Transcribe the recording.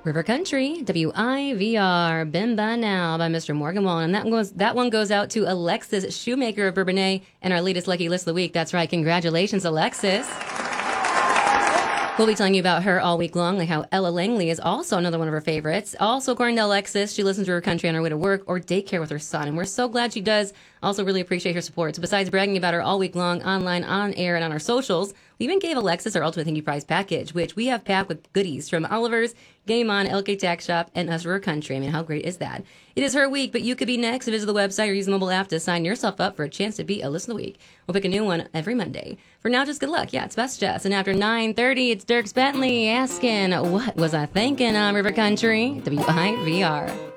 River Country, WIVR, Been By Now by Mr. Morgan Wallen. And that one goes out to Alexis Shoemaker of Bourbonnais and our latest Lucky List of the Week. That's right. Congratulations, Alexis. We'll be telling you about her all week long, like how Ella Langley is also another one of her favorites. Also, according to Alexis, she listens to River Country on her way to work or daycare with her son, and we're so glad she does. Also, really appreciate her support. So besides bragging about her all week long, online, on air, and on our socials, we even gave Alexis our Ultimate Thank You Prize package, which we have packed with goodies from Oliver's, Game On, LK Tax Shop, and us River Country. I mean, how great is that? It is her week, but you could be next. Visit the website or use the mobile app to sign yourself up for a chance to be a Listen of the Week. We'll pick a new one every Monday. For now, just good luck. Yeah, it's Best Jess. And after 9:30, it's Dirks Bentley asking, what was I thinking on River Country? WIVR.